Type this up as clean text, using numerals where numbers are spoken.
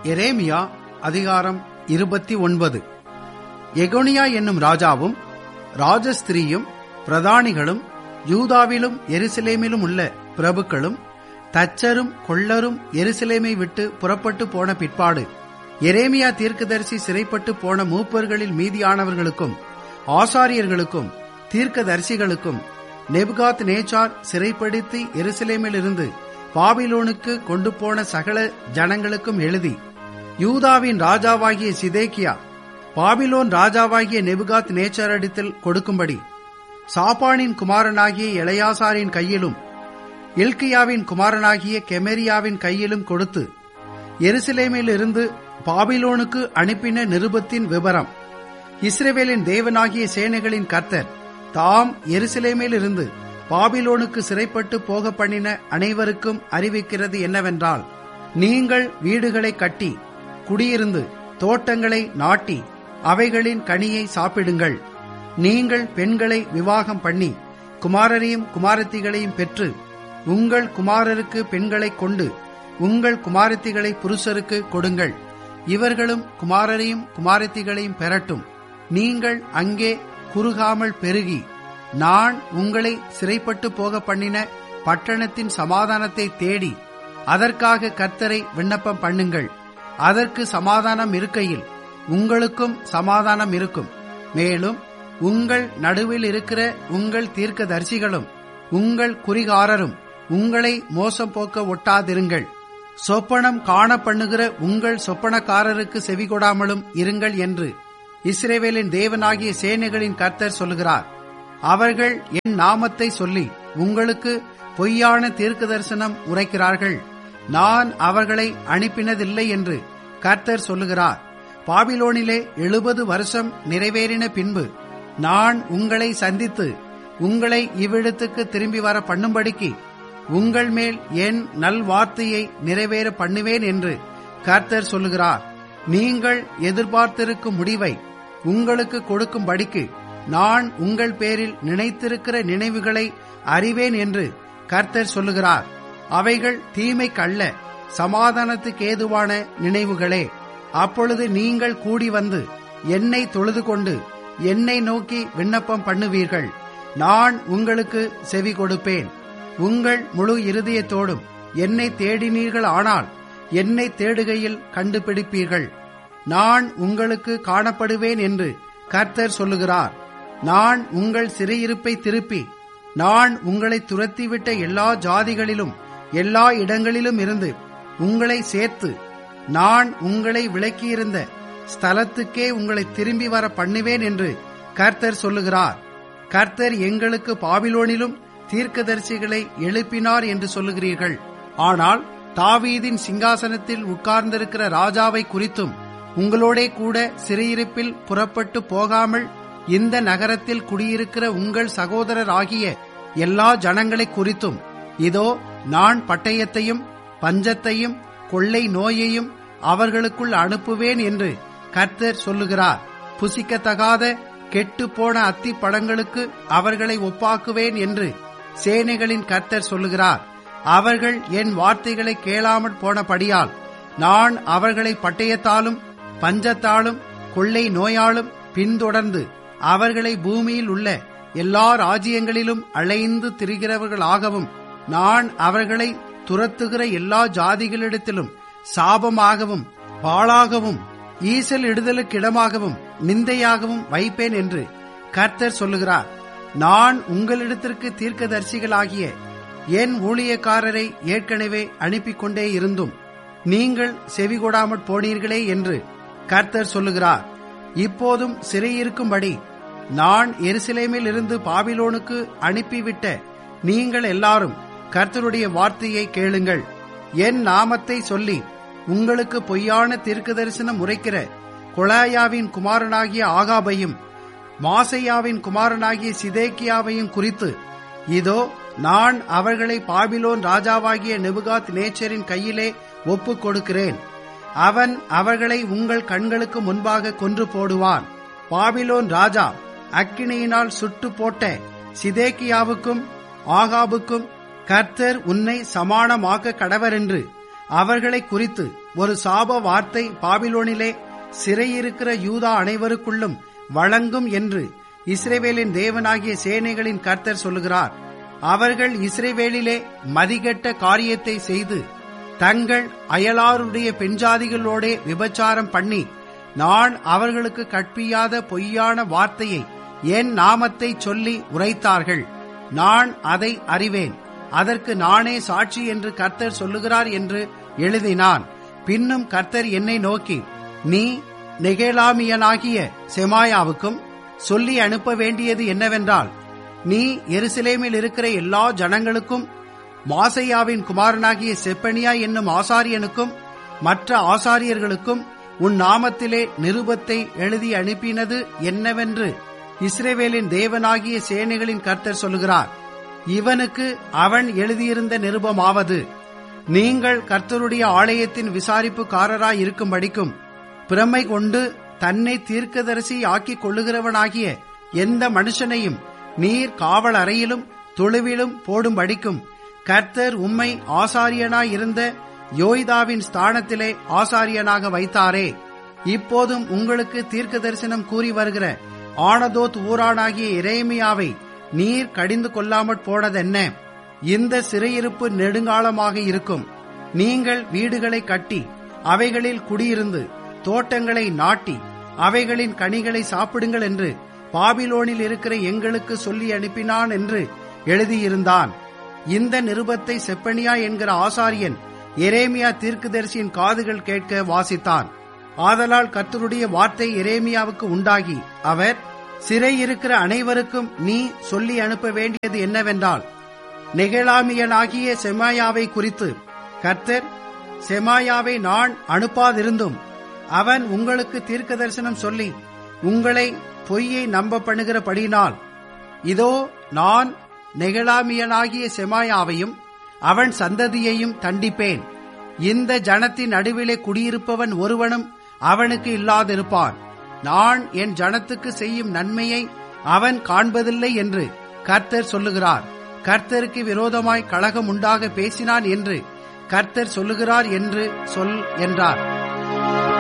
எரேமியா அதிகாரம் 29. எகொனியா என்னும் ராஜாவும் ராஜஸ்திரியும் பிரதானிகளும் யூதாவிலும் எருசலேமிலும் உள்ள பிரபுக்களும் தச்சரும் கொள்ளரும் எருசலேமை விட்டு புறப்பட்டு போன பிற்பாடு எரேமியா தீர்க்கதரிசி சிறைப்பட்டு போன மூப்பர்களில் மீதியானவர்களுக்கும் ஆசாரியர்களுக்கும் தீர்க்கதரிசிகளுக்கும் நேபுகாத் நேச்சார் சிறைப்படுத்தி எருசலேமிலிருந்து பாபிலோனுக்கு கொண்டு போன சகல ஜனங்களுக்கும் எழுதி, யூதாவின் ராஜாவாகிய சிதேக்கியா பாபிலோன் ராஜாவாகிய நேபுகாத் நேச்சாரிடத்தில் கொடுக்கும்படி சாப்பானின் குமாரனாகிய எலெயாசாரின் கையிலும் இல்கியாவின் குமாரனாகிய கெமரியாவின் கையிலும் கொடுத்து, எருசலேமிலிருந்து பாபிலோனுக்கு அனுப்பின நிருபத்தின் விபரம் இஸ்ரவேலின் தேவனாகிய சேனைகளின் கர்த்தர் தாம் எருசலேமிலிருந்து பாபிலோனுக்கு சிறைப்பட்டு போக பண்ணின அனைவருக்கும் அறிவிக்கிறது என்னவென்றால், நீங்கள் வீடுகளை கட்டி குடியிருந்து தோட்டங்களை நாட்டி அவைகளின் கனியை சாப்பிடுங்கள். நீங்கள் பெண்களை விவாகம் பண்ணி குமாரரையும் குமாரத்திகளையும் பெற்று உங்கள் குமாரருக்கு பெண்களை கொண்டு உங்கள் குமாரத்திகளை புருஷருக்கு கொடுங்கள். இவர்களும் குமாரரையும் குமாரத்திகளையும் பெறட்டும். நீங்கள் அங்கே குறுகாமல் பெருகி நான் உங்களை சிறைப்பட்டு போக பண்ணின பட்டணத்தின் சமாதானத்தை தேடி அதற்காக கர்த்தரை விண்ணப்பம் பண்ணுங்கள். அதற்கு சமாதானம் இருக்கையில் உங்களுக்கும் சமாதானம் இருக்கும். மேலும் உங்கள் நடுவில் இருக்கிற உங்கள் தீர்க்கதரிசிகளும் உங்கள் குறிகாரரும் உங்களை மோசம் போக்க ஒட்டாதிருங்கள். சொப்பனம் காண பண்ணுகிற உங்கள் சொப்பனக்காரருக்கு செவிகொடாமலும் இருங்கள் என்று இஸ்ரவேலின் தேவனாகிய சேனைகளின் கர்த்தர் சொல்லுகிறார். அவர்கள் என் நாமத்தை சொல்லி உங்களுக்கு பொய்யான தீர்க்க தரிசனம் உரைக்கிறார்கள். நான் அவர்களை அனுப்பினதில்லை என்று கர்த்தர் சொல்லுகிறார். பாபிலோனிலே 70 வருஷம் நிறைவேறின பின்பு நான் உங்களை சந்தித்து உங்களை இவ்விடத்துக்கு திரும்பி வர பண்ணும்படிக்கு உங்கள் மேல் என் நல்வார்த்தையை நிறைவேற பண்ணுவேன் என்று கர்த்தர் சொல்லுகிறார். நீங்கள் எதிர்பார்த்திருக்கும் முடிவை உங்களுக்கு கொடுக்கும்படிக்கு நான் உங்கள் பேரில் நினைத்திருக்கிற நினைவுகளை அறிவேன் என்று கர்த்தர் சொல்லுகிறார். அவைகள் தீமைக்கல்ல, சமாதானத்துக்கு ஏதுவான நினைவுகளே. அப்பொழுது நீங்கள் கூடி வந்து என்னை தொழுது கொண்டு என்னை நோக்கி விண்ணப்பம் பண்ணுவீர்கள். நான் உங்களுக்கு செவி கொடுப்பேன். உங்கள் முழு இருதயத்தோடும் என்னை தேடினீர்கள், ஆனால் என்னை தேடுகையில் கண்டுபிடிப்பீர்கள். நான் உங்களுக்கு காணப்படுவேன் என்று கர்த்தர் சொல்லுகிறார். நான் உங்கள் சிறையிருப்பை திருப்பி நான் உங்களை துரத்திவிட்ட எல்லா ஜாதிகளிலும் எல்லா இடங்களிலும் இருந்து உங்களை சேர்த்து நான் உங்களை விலக்கியிருந்த ஸ்தலத்துக்கே உங்களை திரும்பி வர பண்ணுவேன் என்று கர்த்தர் சொல்லுகிறார். கர்த்தர் எங்களுக்கு பாபிலோனிலும் தீர்க்கதரிசிகளை எழுப்பினார் என்று சொல்லுகிறீர்கள். ஆனால் தாவீதின் சிங்காசனத்தில் உட்கார்ந்திருக்கிற ராஜாவை குறித்தும் உங்களோடே கூட சிறையிருப்பில் புறப்பட்டு போகாமல் இந்த நகரத்தில் குடியிருக்கிற உங்கள் சகோதரர் ஆகிய எல்லா ஜனங்களை குறித்தும், இதோ நான் பட்டயத்தையும் பஞ்சத்தையும் கொள்ளை நோயையும் அவர்களுக்குள் அனுப்புவேன் என்று கர்த்தர் சொல்லுகிறார். புசிக்கத்தகாத கெட்டு போன அத்தி பழங்களுக்கு அவர்களை ஒப்பாக்குவேன் என்று சேனைகளின் கர்த்தர் சொல்லுகிறார். அவர்கள் என் வார்த்தைகளை கேளாமற் போனபடியால் நான் அவர்களை பட்டயத்தாலும் பஞ்சத்தாலும் கொள்ளை நோயாலும் பின்தொடர்ந்து அவர்களை பூமியில் உள்ள எல்லா ராஜ்யங்களிலும் அலைந்து திரிகிறவர்களாகவும் நான் அவர்களை துரத்துகிற எல்லா ஜாதிகளிடத்திலும் சாபமாகவும் பாழாகவும் ஈசல் இடுதலுக்கிடமாகவும் நிந்தையாகவும் வைப்பேன் என்று கர்த்தர் சொல்லுகிறார். நான் உங்களிடத்திற்கு தீர்க்கதரிசிகளாகிய என் ஊழியக்காரரை ஏற்கனவே அனுப்பி கொண்டே இருந்தும் நீங்கள் செவிகொடாமற் போனீர்களே என்று கர்த்தர் சொல்லுகிறார். இப்போதும் சிறையிருக்கும்படி நான் எருசலேமில் இருந்து பாபிலோனுக்கு அனுப்பிவிட்ட நீங்கள் எல்லாரும் கர்த்தருடைய வார்த்தையை கேளுங்கள். என் நாமத்தை சொல்லி உங்களுக்கு பொய்யான தீர்க்க தரிசனம் உரைக்கிற கொலாயாவின் குமாரனாகிய ஆகாபையும் மாசையாவின் குமாரனாகிய சிதேக்கியாவையும் குறித்து, இதோ நான் அவர்களை பாபிலோன் ராஜாவாகிய நேபுகாத் நேச்சரின் கையிலே ஒப்புக் கொடுக்கிறேன். அவன் அவர்களை உங்கள் கண்களுக்கு முன்பாக கொன்று போடுவான். பாபிலோன் ராஜா அக்கினியினால் சுட்டு போட்ட சிதேக்கியாவுக்கும் ஆகாபுக்கும் கர்த்தர் உன்னை சமானமாக்க கடவர் என்று அவர்களை குறித்து ஒரு சாப வார்த்தை பாபிலோனிலே சிறையிருக்கிற யூதா அனைவருக்குள்ளும் வழங்கும் என்று இஸ்ரவேலின் தேவனாகிய சேனைகளின் கர்த்தர் சொல்லுகிறார். அவர்கள் இஸ்ரவேலிலே மதிகெட்ட காரியத்தை செய்து தங்கள் அயலாருடைய பெண்ஜாதிகளோடே விபச்சாரம் பண்ணி நான் அவர்களுக்கு கற்பியாத பொய்யான வார்த்தையை என் நாமத்தை சொல்லி உரைத்தார்கள். நான் அதை அறிவேன், அதற்கு நானே சாட்சி என்று கர்த்தர் சொல்லுகிறார் என்று எழுதினான். பின்னும் கர்த்தர் என்னை நோக்கி, நீ நெகேலாமியனாகிய செமாயாவுக்கும் சொல்லி அனுப்ப வேண்டியது என்னவென்றால், நீ எருசலேமில் இருக்கிற எல்லா ஜனங்களுக்கும் மாசையாவின் குமாரனாகிய செப்பனியா என்னும் ஆசாரியனுக்கும் மற்ற ஆசாரியர்களுக்கும் உன் நாமத்திலே நிருபத்தை எழுதி அனுப்பினது என்னவென்று இஸ்ரவேலின் தேவனாகிய சேனைகளின் கர்த்தர் சொல்லுகிறார். இவனுக்கு அவன் எழுதியிருந்த நிருபமாவது, நீங்கள் கர்த்தருடைய ஆலயத்தின் விசாரிப்புக்காரராய் இருக்கும்படிக்கும் பிரமை கொண்டு தன்னை தீர்க்கதரிசி ஆக்கிக் கொள்ளுகிறவனாகிய எந்த மனுஷனையும் நீர் காவல் அறையிலும் தொழுவிலும் போடும்படிக்கும் கர்த்தர் உம்மை ஆசாரியனாயிருந்த யோய்தாவின் ஸ்தானத்திலே ஆசாரியனாக வைத்தாரே. இப்போதும் உங்களுக்கு தீர்க்க தரிசனம் கூறி வருகிற ஆனதோத் ஊரானாகிய எரேமியாவை நீர் கடிந்து கொள்ளாமற் போனதென்ன? இந்த சிறையிருப்பு நெடுங்காலமாக இருக்கும். நீங்கள் வீடுகளை கட்டி அவைகளில் குடியிருந்து தோட்டங்களை நாட்டி அவைகளின் கனிகளை சாப்பிடுங்கள் என்று பாபிலோனில் இருக்கிற எங்களுக்கு சொல்லி அனுப்பினான் என்று எழுதியிருந்தான். இந்த நிருபத்தை செப்பனியா என்கிற ஆசாரியன் எரேமியா தீர்க்கதரிசியின் காதுகள் கேட்க வாசித்தான். ஆதலால் கர்த்தருடைய வார்த்தை எரேமியாவுக்கு உண்டாகி, அவர், சிறையிருக்கிற அனைவருக்கும் நீ சொல்லி அனுப்ப வேண்டியது என்னவென்றால், நெகேலாமியனாகிய செமாயாவை குறித்து கர்த்தர், செமாயாவை நான் அனுப்பாதிருந்தும் அவன் உங்களுக்கு தீர்க்க தரிசனம் சொல்லி உங்களை பொய்யை நம்ப பண்ணுகிறபடியினால், இதோ நான் நெகேலாமியனாகிய செமாயாவையும் அவன் சந்ததியையும் தண்டிப்பேன். இந்த ஜனத்தின் நடுவிலே குடியிருப்பவன் ஒருவனும் அவனுக்கு இல்லாதிருப்பான். நான் என் ஜனத்துக்கு செய்யும் நன்மையை அவன் காண்பதில்லை என்று கர்த்தர் சொல்லுகிறார். கர்த்தருக்கு விரோதமாய் கலகம் உண்டாக பேசினான் என்று கர்த்தர் சொல்லுகிறார் என்று சொல் என்றார்.